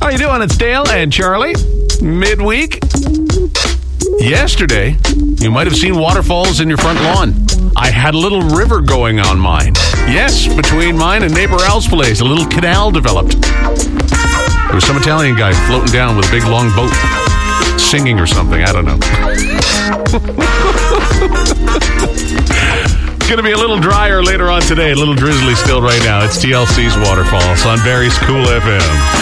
How you doing? It's Dale and Charlie. Midweek. Yesterday, you might have seen waterfalls in your front lawn. I had a little river going on mine. Yes, between mine and neighbor Al's place, a little canal developed. There was some Italian guy floating down with a big long boat, singing or something. I don't know. It's going to be a little drier later on today, a little drizzly still right now. It's TLC's Waterfalls on Barry's Cool FM.